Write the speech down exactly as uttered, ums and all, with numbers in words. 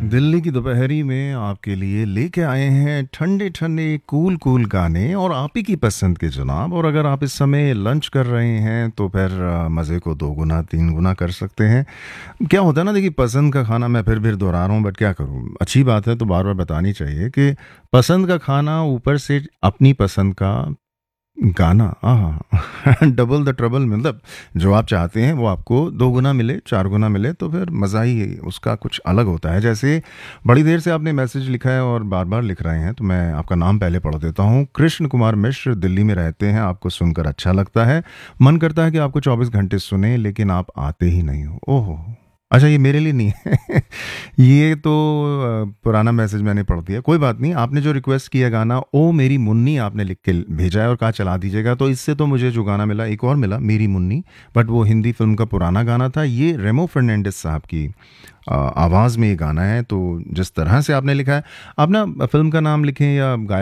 दिल्ली की दोपहरी में आपके लिए लेके आए हैं ठंडे ठंडे कूल कूल गाने और आप ही की पसंद के जनाब। और अगर आप इस समय लंच कर रहे हैं तो फिर अ, मज़े को दो गुना तीन गुना कर सकते हैं। क्या होता है ना, देखिए पसंद का खाना मैं फिर फिर दोहरा रहा हूँ, बट क्या करूँ, अच्छी बात है तो बार बार बतानी चाहिए कि पसंद का खाना ऊपर से अपनी पसंद का गाना, हाँ डबल द ट्रबल। मतलब जो आप चाहते हैं वो आपको दो गुना मिले, चार गुना मिले तो फिर मज़ा ही उसका कुछ अलग होता है। जैसे बड़ी देर से आपने मैसेज लिखा है और बार बार लिख रहे हैं, तो मैं आपका नाम पहले पढ़ देता हूँ। कृष्ण कुमार मिश्र दिल्ली में रहते हैं, आपको सुनकर अच्छा लगता है, मन करता है कि आपको चौबीस घंटे सुने लेकिन आप आते ही नहीं हो। ओहो, अच्छा ये मेरे लिए नहीं है ये तो अ, पुराना मैसेज मैंने पढ़ दिया। कोई बात नहीं, आपने जो रिक्वेस्ट किया गाना ओ मेरी मुन्नी आपने लिख के भेजा है और कहा चला दीजिएगा, तो इससे तो मुझे जो गाना मिला एक और मिला, मेरी मुन्नी, बट वो हिंदी फिल्म का पुराना गाना था। ये रेमो फर्नांडिस साहब की अ, आवाज़ में ये गाना है। तो जिस तरह से आपने लिखा है, आप ना फिल्म का नाम लिखें या गायक